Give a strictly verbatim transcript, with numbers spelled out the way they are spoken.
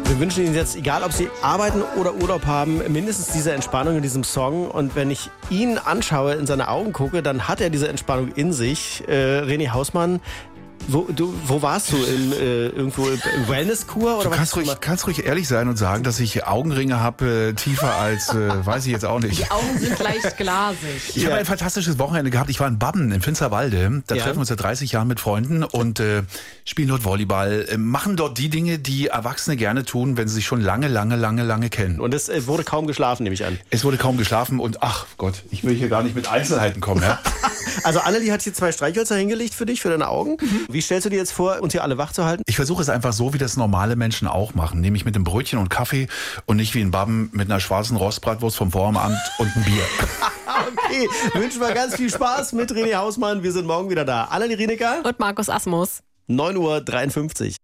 Wir wünschen Ihnen jetzt, egal ob Sie arbeiten oder Urlaub haben, mindestens diese Entspannung in diesem Song. Und wenn ich ihn anschaue, in seine Augen gucke, dann hat er diese Entspannung in sich. Äh, René Hausmann, wo, du, wo warst du? In, äh, irgendwo im Wellnesskur? Oder Du was kannst hast ruhig, gemacht? kannst ruhig ehrlich sein und sagen, dass ich Augenringe habe, äh, tiefer als, äh, weiß ich jetzt auch nicht. Die Augen sind leicht glasig. Ich habe ein fantastisches Wochenende gehabt. Ich war in Babben, im Finsterwalde. Da Ja. treffen wir uns seit dreißig Jahren mit Freunden und äh, spielen dort Volleyball, äh, machen dort die Dinge, die Erwachsene gerne tun, wenn sie sich schon lange, lange, lange, lange kennen. Und es äh, wurde kaum geschlafen, nehme ich an. Es wurde kaum geschlafen und ach Gott, ich will hier gar nicht mit Einzelheiten kommen. Ja? Also Annelie hat hier zwei Streichhölzer hingelegt für dich, für deine Augen. Wie stellst du dir jetzt vor, uns hier alle wach zu halten? Ich versuche es einfach so, wie das normale Menschen auch machen. Nämlich mit einem Brötchen und Kaffee und nicht wie in Babben mit einer schwarzen Rostbratwurst vom Voramamt und einem Bier. Okay, wünschen wir ganz viel Spaß mit René Hausmann. Wir sind morgen wieder da. Annelie Rienecker, Und Markus Asmus. neun Uhr dreiundfünfzig.